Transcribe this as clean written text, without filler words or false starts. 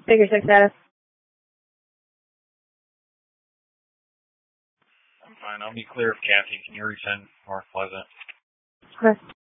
Figure 6 status. I'm fine. I'll be clear of Kathy. Can you resend North Pleasant? Okay.